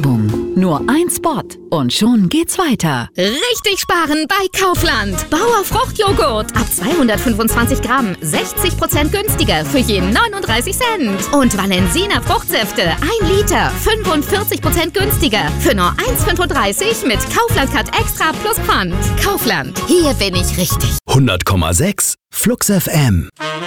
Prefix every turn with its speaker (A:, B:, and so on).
A: Werbung. Nur ein Spot und schon geht's weiter.
B: Richtig sparen bei Kaufland. Bauer Fruchtjoghurt ab 225 Gramm 60% günstiger für je 39 Cent. Und Valensina Fruchtsäfte 1 Liter 45% günstiger für nur 1,35 mit Kaufland-Card Extra plus Pfand. Kaufland, hier bin ich richtig.
C: 100,6 Flux FM.